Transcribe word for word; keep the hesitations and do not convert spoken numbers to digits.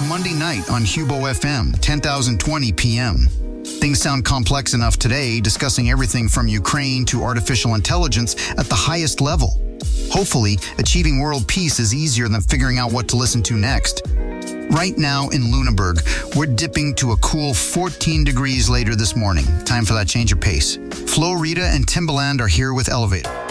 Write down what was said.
Monday night on Hubo F M, ten thousand twenty p m Things sound complex enough today, discussing everything from Ukraine to artificial intelligence at the highest level. Hopefully, achieving world peace is easier than figuring out what to listen to next. Right now in Lunenburg, we're dipping to a cool fourteen degrees later this morning. Time for that change of pace. Flo Rida and Timbaland are here with Elevate.